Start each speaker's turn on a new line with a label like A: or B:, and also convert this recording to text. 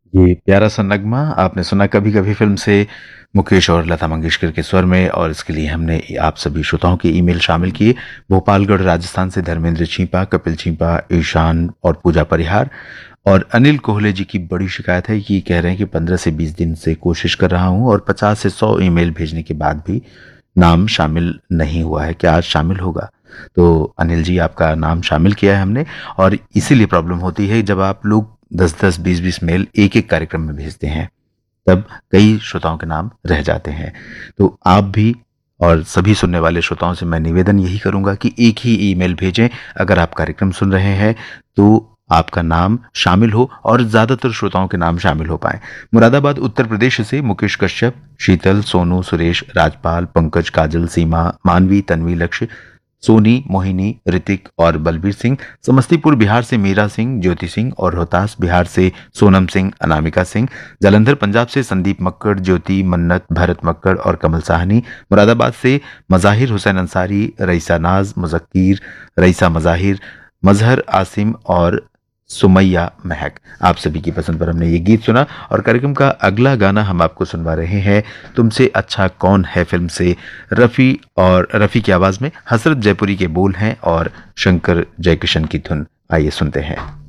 A: ये प्यारा सा नगमा आपने सुना कभी कभी फिल्म से मुकेश और लता मंगेशकर के स्वर में। और इसके लिए हमने आप सभी श्रोताओं के ईमेल शामिल किए। भोपालगढ़ राजस्थान से धर्मेंद्र छीपा, कपिल छीपा, ईशान और पूजा परिहार। और अनिल कोहले जी की बड़ी शिकायत है कि कह रहे हैं कि 15 से 20 दिन से कोशिश कर रहा हूं और 50 से 100 ईमेल भेजने के बाद भी नाम शामिल नहीं हुआ है। क्या आज शामिल होगा? तो अनिल जी, आपका नाम शामिल किया है हमने। और इसीलिए प्रॉब्लम होती है जब आप लोग 10-10, 20-20 मेल एक एक कार्यक्रम में भेजते हैं, तब कई श्रोताओं के नाम रह जाते हैं। तो आप भी और सभी सुनने वाले श्रोताओं से मैं निवेदन यही करूंगा कि एक ही ईमेल भेजें। अगर आप कार्यक्रम सुन रहे हैं तो आपका नाम शामिल हो और ज्यादातर श्रोताओं के नाम शामिल हो पाए। मुरादाबाद उत्तर प्रदेश से मुकेश कश्यप, शीतल, सोनू, सुरेश, राजपाल, पंकज, काजल, सीमा, मानवी, तन्वी, लक्ष्य, सोनी, मोहिनी, ऋतिक और बलबीर सिंह। समस्तीपुर बिहार से मीरा सिंह, ज्योति सिंह और रोहतास बिहार से सोनम सिंह, अनामिका सिंह। जालंधर पंजाब से संदीप मक्कड़, ज्योति, मन्नत, भरत मक्कड़ और कमल साहनी। मुरादाबाद से मजाहिर हुसैन अंसारी, रईसा नाज, मुजक्कीर, रईसा मजाहिर, मजहर आसिम और सुमैया महक। आप सभी की पसंद पर हमने ये गीत सुना और कार्यक्रम का अगला गाना हम आपको सुनवा रहे हैं तुमसे अच्छा कौन है फिल्म से। रफी की आवाज में हसरत जयपुरी के बोल हैं और शंकर जयकिशन की धुन। आइए सुनते हैं।